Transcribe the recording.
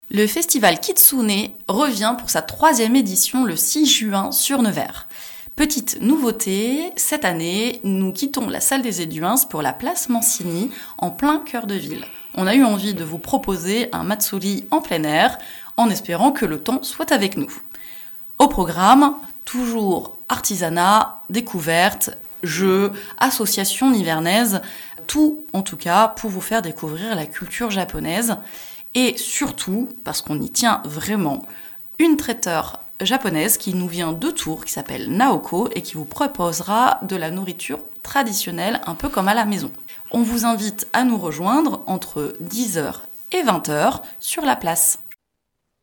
Le festival Kitsune revient pour sa 3e édition le 6 juin sur Nevers. Petite nouveauté, cette année, nous quittons la salle des Éduins pour la place Mancini, en plein cœur de ville. On a eu envie de vous proposer un matsuri en plein air, en espérant que le temps soit avec nous. Au programme, toujours artisanat, découverte, jeux, associations nivernaises, tout en tout cas pour vous faire découvrir la culture japonaise. Et surtout, parce qu'on y tient vraiment, une traiteur japonaise qui nous vient de Tours, qui s'appelle Naoko, et qui vous proposera de la nourriture traditionnelle, un peu comme à la maison. On vous invite à nous rejoindre entre 10h et 20h sur la place.